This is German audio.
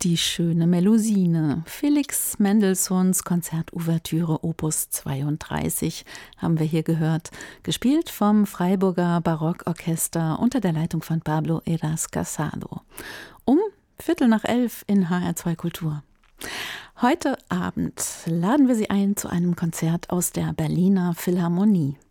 Die schöne Melusine. Felix Mendelssohns Konzertouvertüre Opus 32 haben wir hier gehört, gespielt vom Freiburger Barockorchester unter der Leitung von Pablo Heras Casado. Um 11:15 in HR2 Kultur. Heute Abend laden wir Sie ein zu einem Konzert aus der Berliner Philharmonie.